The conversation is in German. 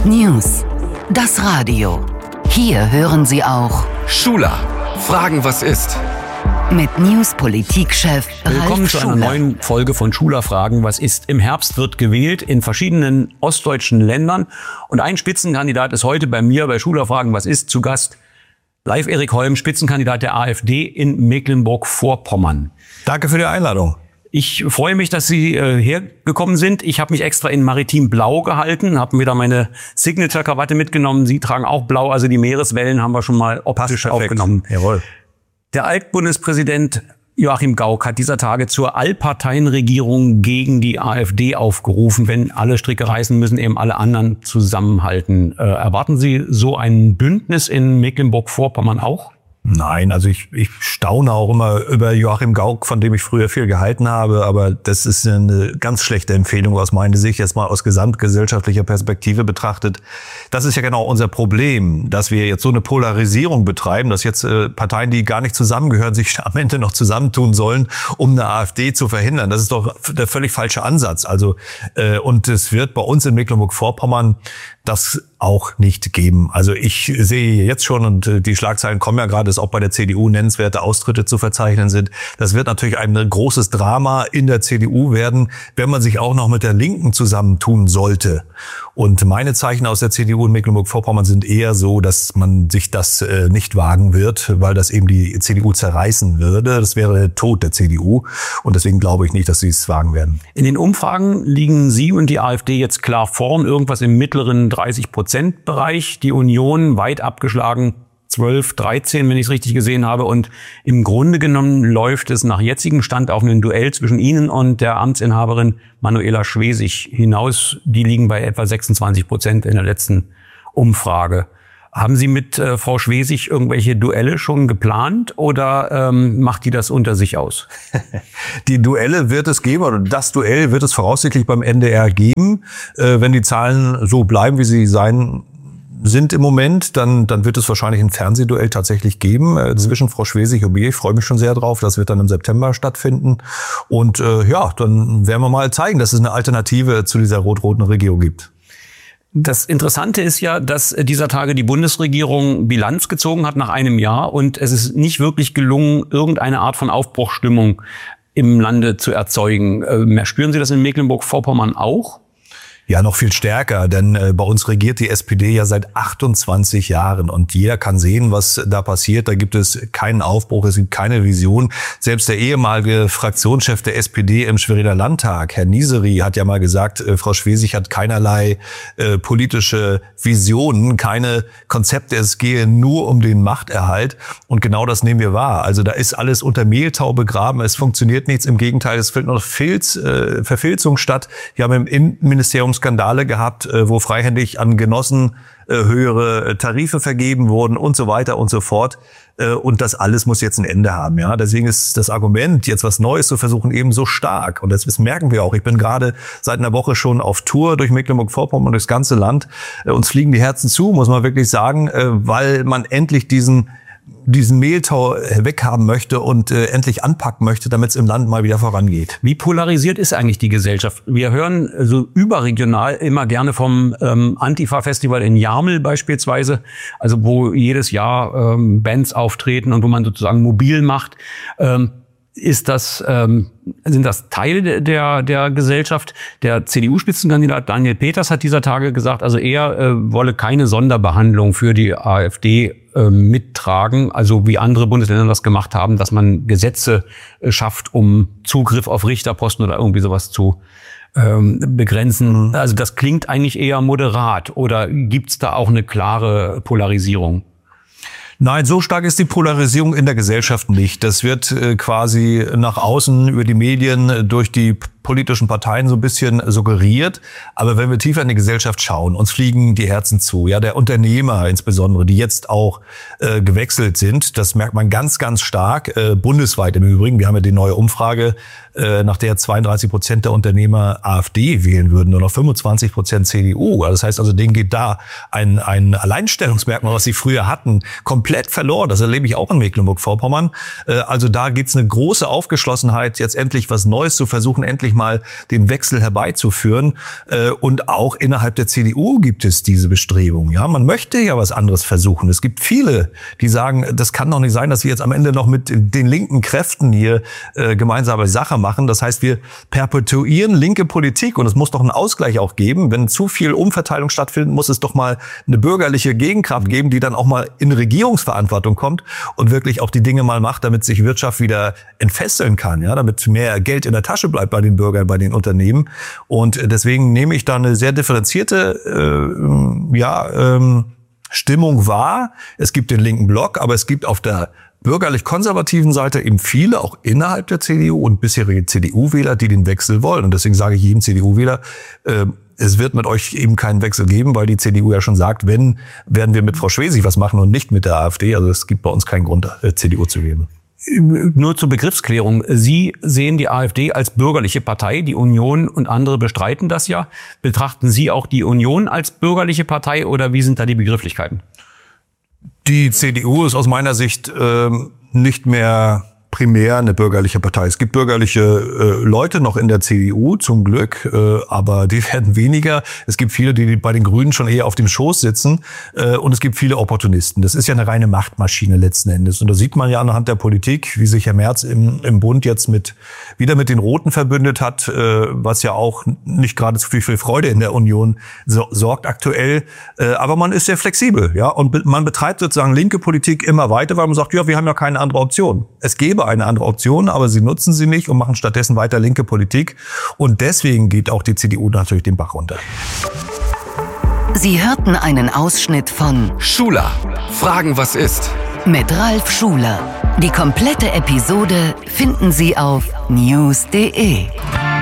News. Das Radio. Hier hören Sie auch Schuler. Fragen, was ist? Mit News-Politikchef Ralf Willkommen zu einer Schuler. neuen Folge von Schuler Fragen, was ist? Im Herbst wird gewählt in verschiedenen ostdeutschen Ländern. Und ein Spitzenkandidat ist heute bei mir bei Schuler Fragen, was ist? Zu Gast Live Erik Holm, Spitzenkandidat der AfD in Mecklenburg-Vorpommern. Danke für die Einladung. Ich freue mich, dass Sie hergekommen sind. Ich habe mich extra in Maritim Blau gehalten, habe wieder meine Signature-Krawatte mitgenommen. Sie tragen auch Blau, also die Meereswellen haben wir schon mal optisch aufgenommen. Jawohl. Der Altbundespräsident Joachim Gauck hat dieser Tage zur Allparteienregierung gegen die AfD aufgerufen. Wenn alle Stricke reißen, müssen eben alle anderen zusammenhalten. Erwarten Sie so ein Bündnis in Mecklenburg-Vorpommern auch? Nein, also ich staune auch immer über Joachim Gauck, von dem ich früher viel gehalten habe, aber das ist eine ganz schlechte Empfehlung aus meiner Sicht, jetzt mal aus gesamtgesellschaftlicher Perspektive betrachtet. Das ist ja genau unser Problem, dass wir jetzt so eine Polarisierung betreiben, dass jetzt Parteien, die gar nicht zusammengehören, sich am Ende noch zusammentun sollen, um eine AfD zu verhindern. Das ist doch der völlig falsche Ansatz. Also und es wird bei uns in Mecklenburg-Vorpommern das auch nicht geben. Also ich sehe jetzt schon, und die Schlagzeilen kommen ja gerade, dass auch bei der CDU nennenswerte Austritte zu verzeichnen sind. Das wird natürlich ein großes Drama in der CDU werden, wenn man sich auch noch mit der Linken zusammentun sollte. Und meine Zeichen aus der CDU in Mecklenburg-Vorpommern sind eher so, dass man sich das nicht wagen wird, weil das eben die CDU zerreißen würde. Das wäre der Tod der CDU. Und deswegen glaube ich nicht, dass sie es wagen werden. In den Umfragen liegen Sie und die AfD jetzt klar vorn, irgendwas im mittleren 30%-Bereich. Die Union weit abgeschlagen, 12, 13, wenn ich es richtig gesehen habe. Und im Grunde genommen läuft es nach jetzigem Stand auf ein Duell zwischen Ihnen und der Amtsinhaberin Manuela Schwesig hinaus. Die liegen bei etwa 26% in der letzten Umfrage. Haben Sie mit Frau Schwesig irgendwelche Duelle schon geplant oder macht die das unter sich aus? Die Duelle wird es geben, oder das Duell wird es voraussichtlich beim NDR geben. Wenn die Zahlen so bleiben, wie sie sind im Moment, dann wird es wahrscheinlich ein Fernsehduell tatsächlich geben zwischen Frau Schwesig und mir. Ich freue mich schon sehr drauf. Das wird dann im September stattfinden. Und dann werden wir mal zeigen, dass es eine Alternative zu dieser rot-roten Regierung gibt. Das Interessante ist ja, dass dieser Tage die Bundesregierung Bilanz gezogen hat nach einem Jahr und es ist nicht wirklich gelungen, irgendeine Art von Aufbruchsstimmung im Lande zu erzeugen. Spüren Sie das in Mecklenburg-Vorpommern auch? Ja, noch viel stärker, denn bei uns regiert die SPD ja seit 28 Jahren und jeder kann sehen, was da passiert. Da gibt es keinen Aufbruch, es gibt keine Vision. Selbst der ehemalige Fraktionschef der SPD im Schweriner Landtag, Herr Nieseri, hat ja mal gesagt, Frau Schwesig hat keinerlei politische Visionen, keine Konzepte. Es gehe nur um den Machterhalt und genau das nehmen wir wahr. Also da ist alles unter Mehltau begraben, es funktioniert nichts. Im Gegenteil, es findet noch Verfilzung statt. Wir haben im Innenministerium Skandale gehabt, wo freihändig an Genossen höhere Tarife vergeben wurden und so weiter und so fort. Und das alles muss jetzt ein Ende haben. Ja, deswegen ist das Argument, jetzt was Neues zu versuchen, eben so stark. Und das merken wir auch. Ich bin gerade seit einer Woche schon auf Tour durch Mecklenburg-Vorpommern und durchs ganze Land. Uns fliegen die Herzen zu, muss man wirklich sagen, weil man endlich diesen Mehltau weghaben möchte und endlich anpacken möchte, damit es im Land mal wieder vorangeht. Wie polarisiert ist eigentlich die Gesellschaft? Wir hören so überregional immer gerne vom Antifa-Festival in Jarmel beispielsweise, also wo jedes Jahr Bands auftreten und wo man sozusagen mobil macht. Sind das Teile der Gesellschaft? Der CDU-Spitzenkandidat Daniel Peters hat dieser Tage gesagt, also er wolle keine Sonderbehandlung für die AfD mittragen, also wie andere Bundesländer das gemacht haben, dass man Gesetze schafft, um Zugriff auf Richterposten oder irgendwie sowas zu begrenzen. Also das klingt eigentlich eher moderat, oder gibt's da auch eine klare Polarisierung? Nein, so stark ist die Polarisierung in der Gesellschaft nicht. Das wird quasi nach außen über die Medien durch die politischen Parteien so ein bisschen suggeriert. Aber wenn wir tiefer in die Gesellschaft schauen, uns fliegen die Herzen zu. Ja, der Unternehmer insbesondere, die jetzt auch gewechselt sind, das merkt man ganz, ganz stark, bundesweit im Übrigen. Wir haben ja die neue Umfrage, nach der 32% der Unternehmer AfD wählen würden, nur noch 25% CDU. Das heißt also, denen geht da ein Alleinstellungsmerkmal, was sie früher hatten, komplett verloren. Das erlebe ich auch in Mecklenburg-Vorpommern. Also da gibt's eine große Aufgeschlossenheit, jetzt endlich was Neues zu versuchen, endlich mal den Wechsel herbeizuführen. Und auch innerhalb der CDU gibt es diese Bestrebungen. Ja, man möchte ja was anderes versuchen. Es gibt viele, die sagen, das kann doch nicht sein, dass wir jetzt am Ende noch mit den linken Kräften hier gemeinsame Sache machen. Das heißt, wir perpetuieren linke Politik und es muss doch einen Ausgleich auch geben. Wenn zu viel Umverteilung stattfindet, muss es doch mal eine bürgerliche Gegenkraft geben, die dann auch mal in Regierungsverantwortung kommt und wirklich auch die Dinge mal macht, damit sich Wirtschaft wieder entfesseln kann, ja, damit mehr Geld in der Tasche bleibt bei den Bürgern, bei den Unternehmen. Und deswegen nehme ich da eine sehr differenzierte Stimmung wahr. Es gibt den linken Block, aber es gibt auf der bürgerlich-konservativen Seite eben viele, auch innerhalb der CDU und bisherige CDU-Wähler, die den Wechsel wollen. Und deswegen sage ich jedem CDU-Wähler, es wird mit euch eben keinen Wechsel geben, weil die CDU ja schon sagt, wenn, werden wir mit Frau Schwesig was machen und nicht mit der AfD. Also es gibt bei uns keinen Grund, CDU zu wählen. Nur zur Begriffsklärung. Sie sehen die AfD als bürgerliche Partei. Die Union und andere bestreiten das ja. Betrachten Sie auch die Union als bürgerliche Partei oder wie sind da die Begrifflichkeiten? Die CDU ist aus meiner Sicht nicht mehr primär eine bürgerliche Partei. Es gibt bürgerliche Leute noch in der CDU, zum Glück, aber die werden weniger. Es gibt viele, die bei den Grünen schon eher auf dem Schoß sitzen und es gibt viele Opportunisten. Das ist ja eine reine Machtmaschine letzten Endes. Und da sieht man ja anhand der Politik, wie sich Herr Merz im Bund jetzt wieder mit den Roten verbündet hat, was ja auch nicht gerade für viel Freude in der Union sorgt aktuell. Aber man ist sehr flexibel, ja, und man betreibt sozusagen linke Politik immer weiter, weil man sagt, ja, wir haben ja keine andere Option. Es gäbe eine andere Option, aber sie nutzen sie nicht und machen stattdessen weiter linke Politik. Und deswegen geht auch die CDU natürlich den Bach runter. Sie hörten einen Ausschnitt von Schuler, Fragen, was ist? Mit Ralf Schuler. Die komplette Episode finden Sie auf news.de.